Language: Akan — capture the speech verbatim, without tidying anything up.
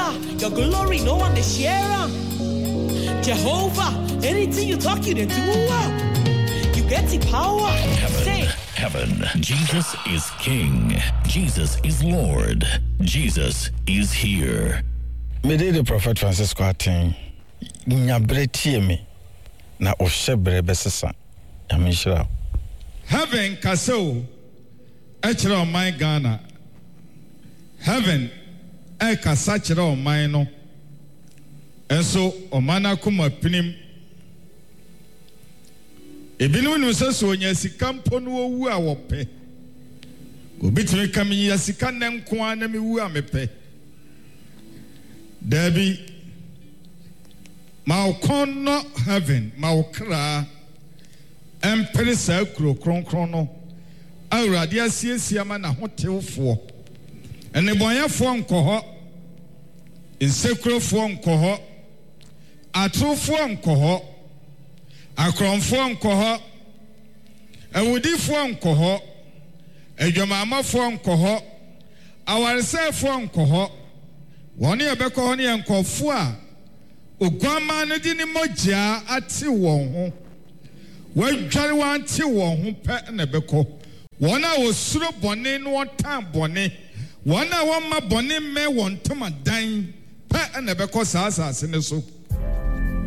Father, your glory, no one to share. Jehovah, anything you talk, you do. You get the power. Heaven, Say. heaven. Jesus is King. Jesus is Lord. Jesus is here. Me de the Prophet Francisco aten. Nyabre tie me. Na ohyebre besesa. Yamishira. Heaven kaso. Echira my Ghana. Heaven e kasa chira o man no. Enso o mana kuma pinim. Ebinu no se so nya sika mpo no owu a wo pe. Obitimi kam nya sika na nko ana me wu a me pe. Dabi ma kono heaven ma okra empere sa kro kronkron no. Awurade asiesia ma na hotewfo. Ene bonyafo nkoho. Insekrofo nkoho. Atrofo nkoho. Akromfo nkoho. Awudifo nkoho. Edwamamafo nkoho. Awaresefo nkoho. Woni ebeko ne nkofo a ogwama ne di ni mogya ate won ho. Wadware wante won ho pe na beko. Wona osuro bone no otan bone. Wona won ma bone me won tomadan pe na beko sa asase ne so.